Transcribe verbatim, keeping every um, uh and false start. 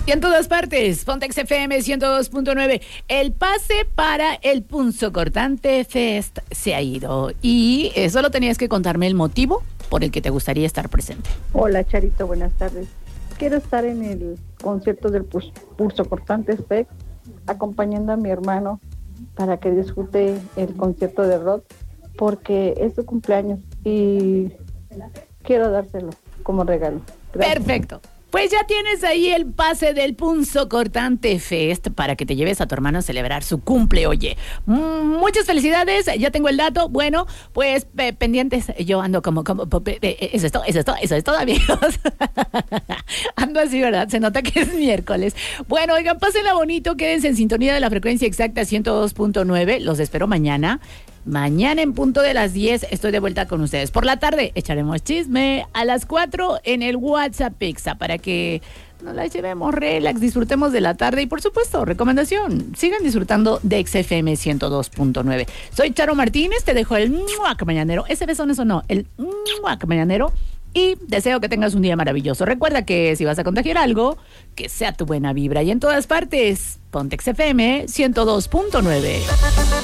Y en todas partes, Pontex F M ciento dos punto nueve. El pase para el Punzocortante Fest se ha ido. Y eh, solo tenías que contarme el motivo por el que te gustaría estar presente. Hola, Charito, buenas tardes. Quiero estar en el concierto del Punzocortante Fest, acompañando a mi hermano para que disfrute el concierto de rock, porque es su cumpleaños y quiero dárselo como regalo. Gracias. Perfecto. Pues ya tienes ahí el pase del Punzocortante Fest para que te lleves a tu hermano a celebrar su cumple, oye. Mm, muchas felicidades, ya tengo el dato. Bueno, pues eh, pendientes, yo ando como, como eh, eso es todo, eso es todo, eso es todo, amigos. Ando así, ¿verdad? Se nota que es miércoles. Bueno, oigan, pásenla bonito, quédense en sintonía de la frecuencia exacta ciento dos punto nueve. Los espero mañana. Mañana en punto de las diez estoy de vuelta con ustedes. Por la tarde echaremos chisme a las cuatro en el WhatsApp Pixa para que nos la llevemos relax, disfrutemos de la tarde y por supuesto, recomendación, sigan disfrutando de X F M ciento dos punto nueve. Soy Charo Martínez, te dejo el muac mañanero, ese besón eso no, el muac mañanero y deseo que tengas un día maravilloso. Recuerda que si vas a contagiar algo, que sea tu buena vibra y en todas partes, ponte X F M ciento dos punto nueve.